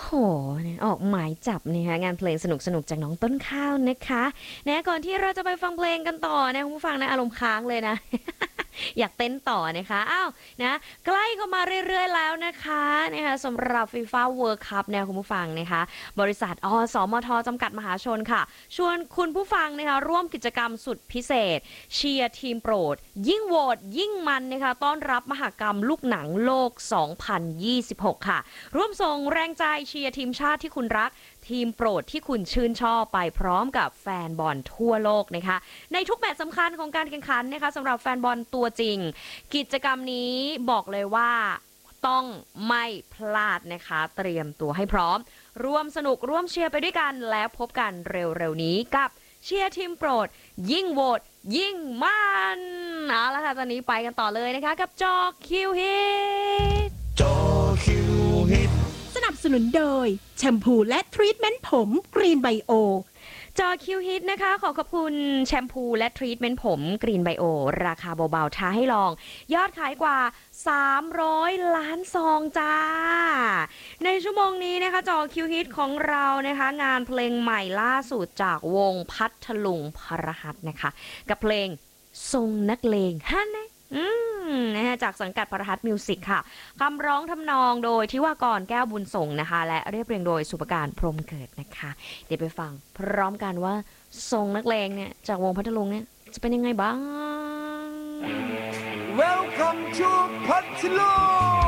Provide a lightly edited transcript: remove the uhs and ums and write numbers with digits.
โหเนี่ยออกหมายจับนะคะงานเพลงสนุกๆจากน้องต้นข้าวนะคะนะก่อนที่เราจะไปฟังเพลงกันต่อนะคุณผู้ฟังนะอารมณ์ค้างเลยนะ อยากเต้นต่อนะคะอ้าวนะใกล้เข้ามาเรื่อยๆแล้วนะคะสำหรับฟีฟ่าเวิลด์คัพเนี่ยคุณผู้ฟังนะคะบริษัทสมทจำกัดมหาชนค่ะชวนคุณผู้ฟังนะคะร่วมกิจกรรมสุดพิเศษเชียร์ทีมโปรดยิ่งโหวตยิ่งมันนะคะต้อนรับมหกรรมลูกหนังโลก 2026 ค่ะร่วมส่งแรงใจเชียร์ทีมชาติที่คุณรักทีมโปรดที่คุณชื่นชอบไปพร้อมกับแฟนบอลทั่วโลกนะคะในทุกแมตช์สำคัญของการแข่งขันนะคะสำหรับแฟนบอลตัวจริงกิจกรรมนี้บอกเลยว่าต้องไม่พลาดนะคะเตรียมตัวให้พร้อมร่วมสนุกร่วมเชียร์ไปด้วยกันแล้วพบกันเร็วๆนี้กับเชียร์ทีมโปรดยิ่งโหวตยิ่งมันเอาละค่ะตอนนี้ไปกันต่อเลยนะคะกับจอคิวฮิตจอคิวฮิตสนับสนุนโดยแชมพูและทรีทเมนต์ผมกรีนไบโอจอคิวฮิตนะคะขอขอบคุณแชมพูและทรีทเมนต์ผมกรีนไบโอราคาเบาๆท้าให้ลองยอดขายกว่า300 ล้านซองจ้าในชั่วโมงนี้นะคะจอคิวฮิตของเรานะคะงานเพลงใหม่ล่าสุดจากวงพัทลุงพรหัสนะคะกับเพลงทรงนักเลงฮันนะจากสังกัดพรหัสมิวสิกค่ะคำร้องทำนองโดยทิวากรแก้วบุญส่งนะคะและเรียบเรียงโดยสุภการพรหมเกิดนะคะเดี๋ยวไปฟังพร้อมกันว่าทรงนักเลงเนี่ยจากวงพัทลุงเนี่ยจะเป็นยังไงบ้าง Welcome to พัทลุง